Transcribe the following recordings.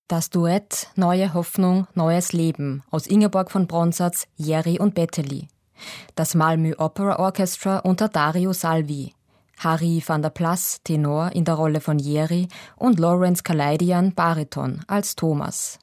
Das Duett Neue Hoffnung, neues Leben aus Ingeborg von Bronsarts, Jeri und Betteli. Das Malmö Opera Orchestra unter Dario Salvi. Harry van der Plas, Tenor, in der Rolle von Jeri und Lawrence Kaleidian, Bariton, als Thomas.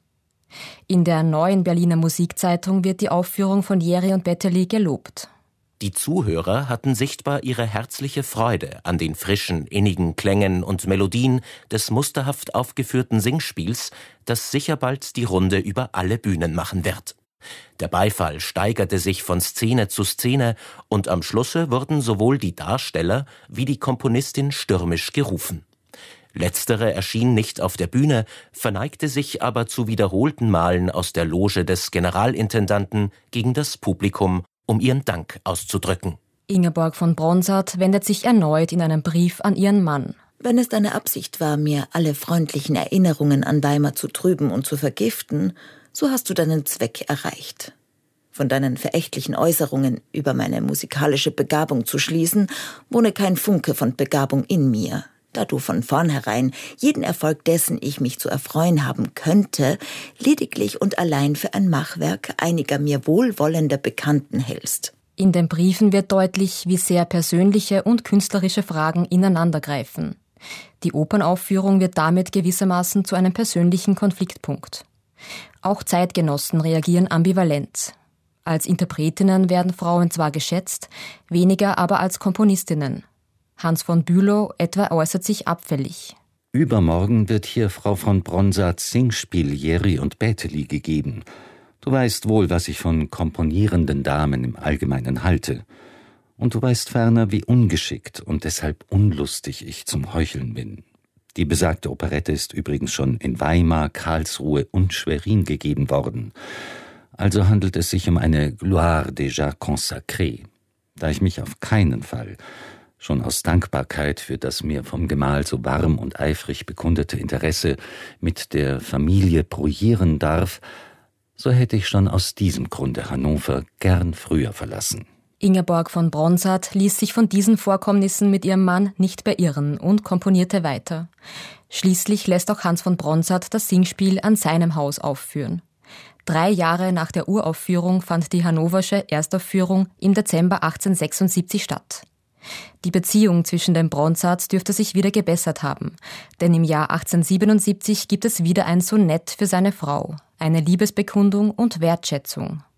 In der Neuen Berliner Musikzeitung wird die Aufführung von Jeri und Betteli gelobt. Die Zuhörer hatten sichtbar ihre herzliche Freude an den frischen, innigen Klängen und Melodien des musterhaft aufgeführten Singspiels, das sicher bald die Runde über alle Bühnen machen wird. Der Beifall steigerte sich von Szene zu Szene und am Schlusse wurden sowohl die Darsteller wie die Komponistin stürmisch gerufen. Letztere erschien nicht auf der Bühne, verneigte sich aber zu wiederholten Malen aus der Loge des Generalintendanten gegen das Publikum, um ihren Dank auszudrücken. Ingeborg von Bronsart wendet sich erneut in einem Brief an ihren Mann. Wenn es deine Absicht war, mir alle freundlichen Erinnerungen an Weimar zu trüben und zu vergiften, so hast du deinen Zweck erreicht. Von deinen verächtlichen Äußerungen über meine musikalische Begabung zu schließen, wohne kein Funke von Begabung in mir, da du von vornherein jeden Erfolg, dessen ich mich zu erfreuen haben könnte, lediglich und allein für ein Machwerk einiger mir wohlwollender Bekannten hältst. In den Briefen wird deutlich, wie sehr persönliche und künstlerische Fragen ineinandergreifen. Die Opernaufführung wird damit gewissermaßen zu einem persönlichen Konfliktpunkt. Auch Zeitgenossen reagieren ambivalent. Als Interpretinnen werden Frauen zwar geschätzt, weniger aber als Komponistinnen. Hans von Bülow etwa äußert sich abfällig. Übermorgen wird hier Frau von Bronsarts Singspiel Jeri und Betteli gegeben. Du weißt wohl, was ich von komponierenden Damen im Allgemeinen halte. Und du weißt ferner, wie ungeschickt und deshalb unlustig ich zum Heucheln bin. Die besagte Operette ist übrigens schon in Weimar, Karlsruhe und Schwerin gegeben worden. Also handelt es sich um eine Gloire déjà consacrée. Da ich mich auf keinen Fall, schon aus Dankbarkeit für das mir vom Gemahl so warm und eifrig bekundete Interesse, mit der Familie brouillieren darf, so hätte ich schon aus diesem Grunde Hannover gern früher verlassen. Ingeborg von Bronsart ließ sich von diesen Vorkommnissen mit ihrem Mann nicht beirren und komponierte weiter. Schließlich lässt auch Hans von Bronsart das Singspiel an seinem Haus aufführen. 3 Jahre nach der Uraufführung fand die hannoversche Erstaufführung im Dezember 1876 statt. Die Beziehung zwischen den Bronsarts dürfte sich wieder gebessert haben, denn im Jahr 1877 gibt es wieder ein Sonett für seine Frau, eine Liebesbekundung und Wertschätzung.